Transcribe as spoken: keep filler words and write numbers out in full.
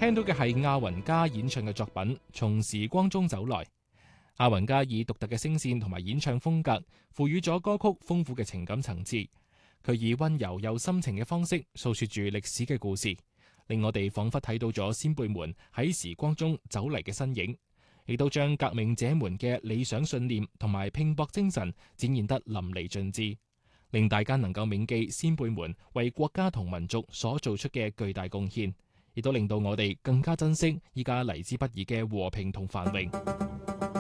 聽到嘅係阿雲加演唱嘅作品《從時光中走來》。阿雲加以獨特嘅聲線同埋演唱風格，賦予咗歌曲豐富嘅情感層次。佢以溫柔又深情嘅方式訴說住歷史嘅故事，令我哋仿佛睇到咗先輩們喺時光中走嚟嘅身影，亦都將革命者們嘅理想信念同埋拼搏精神展現得淋漓盡致，令大家能夠銘記先輩們為國家同民族所做出嘅巨大貢獻，亦都令到我哋更加珍惜依家嚟之不易嘅和平同繁榮。